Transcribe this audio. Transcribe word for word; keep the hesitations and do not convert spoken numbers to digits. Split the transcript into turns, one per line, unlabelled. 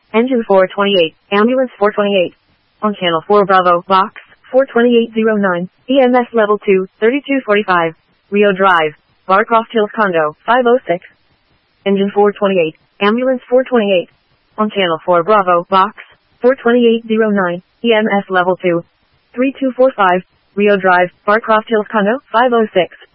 Engine four twenty-eight, Ambulance four twenty-eight. On Channel four Bravo, Box four twenty-eight oh nine, E M S Level two, thirty-two forty-five. Rio Drive, Barcroft Hills Condo, five oh six. Engine four twenty-eight, Ambulance four twenty-eight. On Channel four Bravo, Box four twenty-eight oh nine, E M S Level two, three two four five. Rio Drive, Barcroft Hills Condo, five oh six.